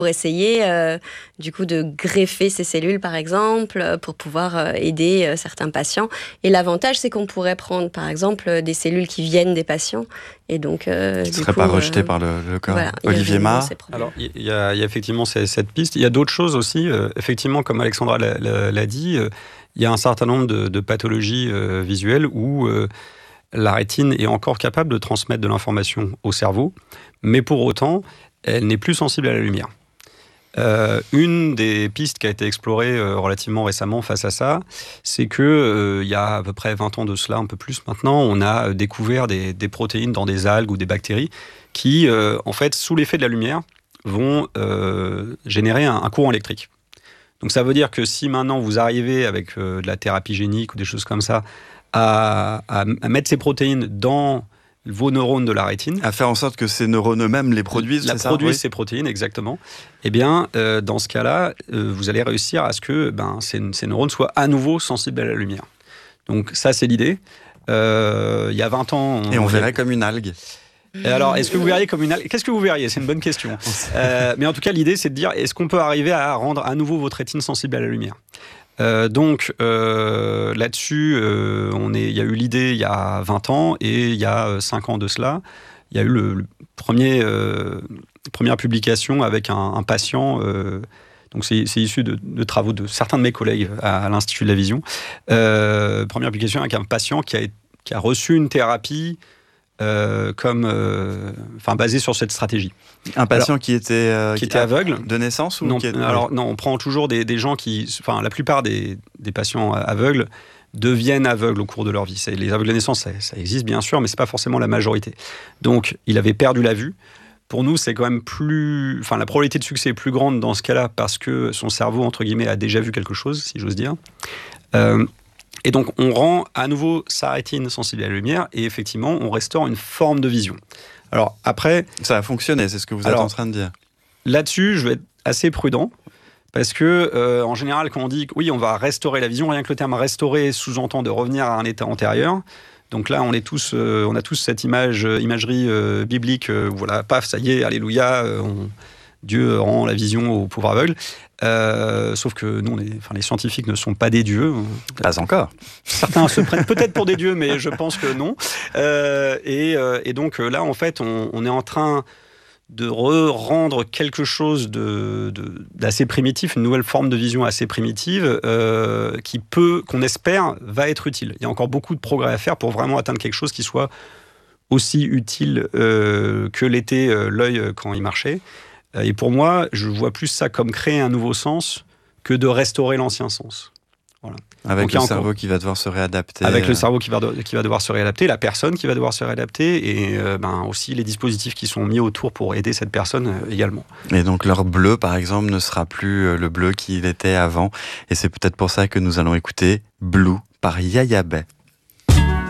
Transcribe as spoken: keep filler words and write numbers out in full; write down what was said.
pour essayer euh, du coup de greffer ces cellules par exemple pour pouvoir euh, aider euh, certains patients. Et l'avantage c'est qu'on pourrait prendre par exemple des cellules qui viennent des patients et donc euh, qui ne du seraient coup, pas rejetées euh, par le, le corps. Voilà, Olivier Mahr. Alors il y, y, a effectivement cette piste. Il y a d'autres choses aussi. Euh, effectivement, comme Alexandra l'a, l'a, l'a dit, euh, il y a un certain nombre de, de pathologies euh, visuelles où euh, la rétine est encore capable de transmettre de l'information au cerveau, mais pour autant, elle n'est plus sensible à la lumière. Euh, une des pistes qui a été explorée euh, relativement récemment face à ça, c'est que euh, il y a à peu près vingt ans de cela, un peu plus maintenant, on a découvert des, des protéines dans des algues ou des bactéries qui, euh, en fait, sous l'effet de la lumière, vont euh, générer un, un courant électrique. Donc ça veut dire que si maintenant vous arrivez avec euh, de la thérapie génique ou des choses comme ça à, à, à mettre ces protéines dans vos neurones de la rétine, à faire en sorte que ces neurones eux-mêmes les produisent, la c'est produisent ça, oui. ces protéines, exactement. Eh bien, euh, dans ce cas-là, euh, vous allez réussir à ce que ben, ces, ces neurones soient à nouveau sensibles à la lumière. Donc ça, c'est l'idée. Euh, il y a vingt ans... On, Et on, on verrait avait... comme une algue. Et alors, est-ce que vous verriez comme une algue ? Qu'est-ce que vous verriez ? C'est une bonne question. euh, mais en tout cas, l'idée, c'est de dire, est-ce qu'on peut arriver à rendre à nouveau votre rétine sensible à la lumière ? Euh, donc euh, là-dessus, euh, on est, il y a eu l'idée il y a vingt ans et il y a cinq ans de cela, il y a eu le, le premier, euh, première publication avec un, un patient. Euh, donc c'est, c'est issu de, de travaux de certains de mes collègues à, à l'Institut de la Vision. Euh, première publication avec un patient qui a, qui a reçu une thérapie. Euh, comme, euh, enfin, basé sur cette stratégie. Un patient alors, qui était, euh, qui était aveugle de naissance ou non, qui est... alors non, on prend toujours des, des gens qui, enfin, la plupart des, des patients aveugles deviennent aveugles au cours de leur vie. C'est, les aveugles de naissance, ça, ça existe bien sûr, mais c'est pas forcément la majorité. Donc, il avait perdu la vue. Pour nous, c'est quand même plus, enfin, la probabilité de succès est plus grande dans ce cas-là parce que son cerveau entre guillemets a déjà vu quelque chose, si j'ose dire. Euh, Et donc, on rend à nouveau sa rétine sensible à la lumière et effectivement, on restaure une forme de vision. Alors, après... Ça a fonctionné, c'est ce que vous alors, êtes en train de dire. Là-dessus, je vais être assez prudent parce que, euh, en général, quand on dit que oui, on va restaurer la vision, rien que le terme restaurer sous-entend de revenir à un état antérieur. Donc là, on, est tous, euh, on a tous cette image, imagerie euh, biblique, euh, voilà, paf, ça y est, alléluia, euh, on... Dieu rend la vision au pauvre aveugle. Euh, sauf que nous, on est, enfin, les scientifiques ne sont pas des dieux. Pas encore. Certains se prennent peut-être pour des dieux, mais je pense que non. Euh, et, euh, et donc là, en fait, on, on est en train de re-rendre quelque chose de, de, d'assez primitif, une nouvelle forme de vision assez primitive, euh, qui peut, qu'on espère, va être utile. Il y a encore beaucoup de progrès à faire pour vraiment atteindre quelque chose qui soit aussi utile euh, que l'était euh, l'œil quand il marchait. Et pour moi, je vois plus ça comme créer un nouveau sens que de restaurer l'ancien sens. Voilà. Avec Donc, le encore... cerveau qui va devoir se réadapter. Avec le cerveau qui va, de... qui va devoir se réadapter, la personne qui va devoir se réadapter et euh, ben, aussi les dispositifs qui sont mis autour pour aider cette personne euh, également. Et donc leur bleu, par exemple, ne sera plus le bleu qu'il était avant. Et c'est peut-être pour ça que nous allons écouter Blue par Yaya Bay.